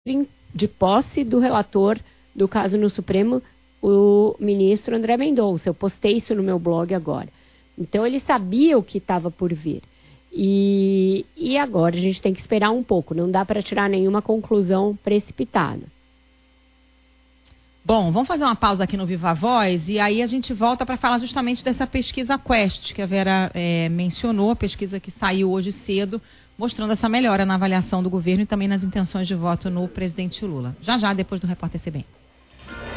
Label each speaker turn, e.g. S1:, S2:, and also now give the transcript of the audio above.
S1: de posse do relator do caso no Supremo, o ministro André Mendonça. Eu postei isso no meu blog agora. Então, ele sabia o que estava por vir. E agora a gente tem que esperar um pouco. Não dá para tirar nenhuma conclusão precipitada.
S2: Bom, vamos fazer uma pausa aqui no Viva Voz e aí a gente volta para falar justamente dessa pesquisa Quest, que a Vera mencionou, a pesquisa que saiu hoje cedo, mostrando essa melhora na avaliação do governo e também nas intenções de voto no presidente Lula. Já, depois do Repórter CBN.